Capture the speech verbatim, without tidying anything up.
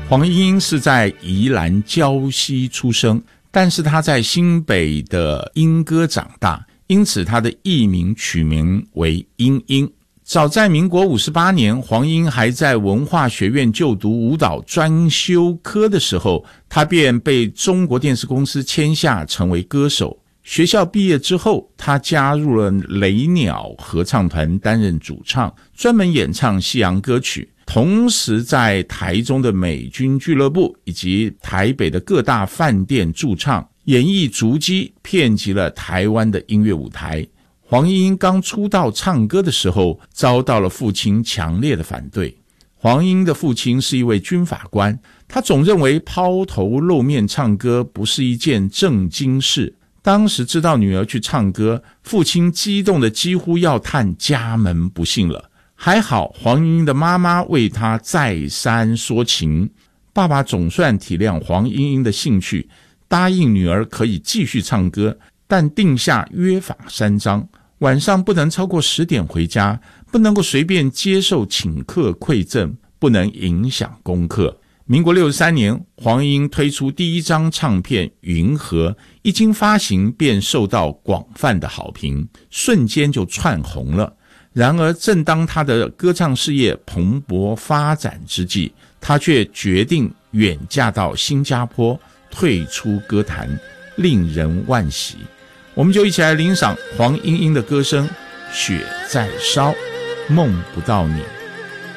黄莺莺是在宜兰礁溪出生，但是她在新北的莺歌长大，因此她的艺名取名为莺莺。早在民国五十八年，黄莺还在文化学院就读舞蹈专修科的时候，她便被中国电视公司签下成为歌手。学校毕业之后，她加入了雷鸟合唱团担任主唱，专门演唱西洋歌曲，同时在台中的美军俱乐部以及台北的各大饭店驻唱，演艺足迹遍及了台湾的音乐舞台。黄莺莺刚出道唱歌的时候，遭到了父亲强烈的反对。黄莺的父亲是一位军法官，他总认为抛头露面唱歌不是一件正经事。当时知道女儿去唱歌，父亲激动的几乎要叹家门不幸了。还好黄莺莺的妈妈为他再三说情，爸爸总算体谅黄莺莺的兴趣，答应女儿可以继续唱歌，但定下约法三章，晚上不能超过十点回家，不能够随便接受请客馈赠，不能影响功课。民国六十三年，黄莺莺推出第一张唱片《云河》，一经发行便受到广泛的好评，瞬间就窜红了。然而正当她的歌唱事业蓬勃发展之际，她却决定远嫁到新加坡，退出歌坛，令人惋惜。我们就一起来欣赏黄莺莺的歌声，雪在烧，梦不到你。